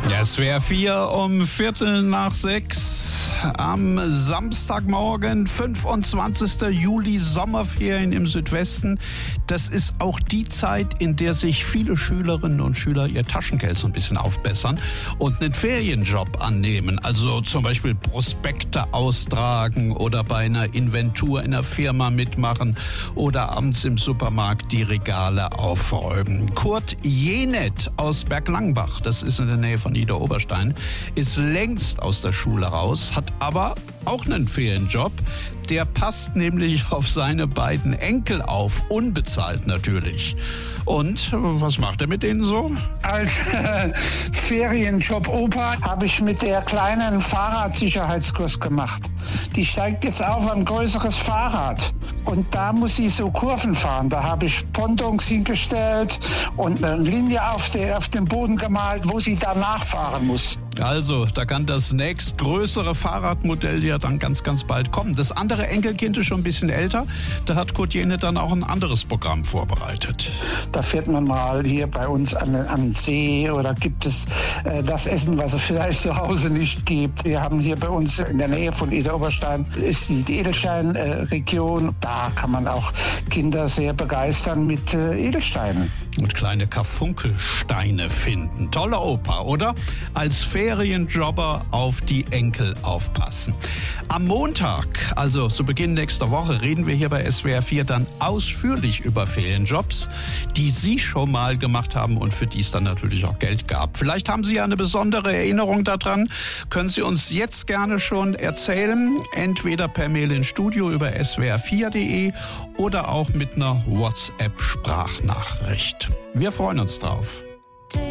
Es wäre 4 um Viertel nach 6 am Samstagmorgen, 25. Juli, Sommerferien im Südwesten. Das ist auch die Zeit, in der sich viele Schülerinnen und Schüler ihr Taschengeld so ein bisschen aufbessern und einen Ferienjob annehmen. Also zum Beispiel Prospekte austragen oder bei einer Inventur in einer Firma mitmachen oder abends im Supermarkt die Regale aufräumen. Kurt Jenet aus Berglangenbach, das ist in der Nähe von Idar-Oberstein, ist längst aus der Schule raus, hat aber auch einen Ferienjob. Der passt nämlich auf seine beiden Enkel auf, unbezahlt natürlich. Und was macht er mit denen so? Als Ferienjob Opa habe ich mit der kleinen Fahrradsicherheitskurs gemacht. Die steigt jetzt auf ein größeres Fahrrad. Und da muss sie so Kurven fahren. Da habe ich Pontons hingestellt und eine Linie auf den Boden gemalt, wo sie danach fahren muss. Also, da kann das nächstgrößere Fahrradmodell ja dann ganz, ganz bald kommen. Das andere Enkelkind ist schon ein bisschen älter. Da hat Kurt Jenet dann auch ein anderes Programm vorbereitet. Da fährt man mal hier bei uns an den See oder gibt es das Essen, was es vielleicht zu Hause nicht gibt. Wir haben hier bei uns in der Nähe von Idar-Oberstein ist die Edelstein-Region. Da kann man auch Kinder sehr begeistern mit Edelsteinen. Und kleine Karfunkelsteine finden. Tolle Oper, oder? Als Ferienjobber auf die Enkel aufpassen. Am Montag, also zu Beginn nächster Woche, reden wir hier bei SWR 4 dann ausführlich über Ferienjobs, die Sie schon mal gemacht haben und für die es dann natürlich auch Geld gab. Vielleicht haben Sie ja eine besondere Erinnerung daran. Können Sie uns jetzt gerne schon erzählen, entweder per Mail ins Studio über swr4.de oder auch mit einer WhatsApp-Sprachnachricht. Wir freuen uns drauf.